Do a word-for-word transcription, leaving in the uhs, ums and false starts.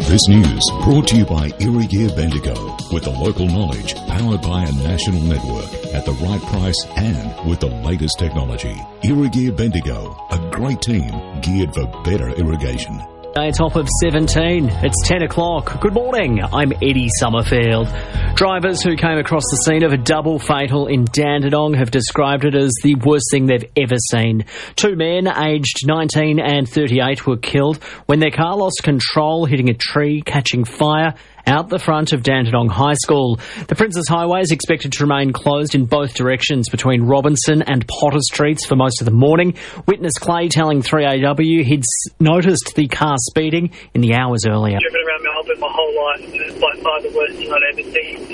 This news brought to you by Irrigear Bendigo, with the local knowledge powered by a national network at the right price and with the latest technology. Irrigear Bendigo, a great team geared for better irrigation. A top of seventeen. It's ten o'clock. Good morning. I'm Eddie Summerfield. Drivers who came across the scene of a double fatal in Dandenong have described it as the worst thing they've ever seen. Two men, aged nineteen and thirty-eight, were killed when their car lost control, hitting a tree, catching fire out the front of Dandenong High School. The Princes Highway is expected to remain closed in both directions between Robinson and Potter Streets for most of the morning. Witness Clay telling three A W he'd noticed the car speeding in the hours earlier. I've driven around Melbourne my whole life, and it's by far the worst thing I've ever seen.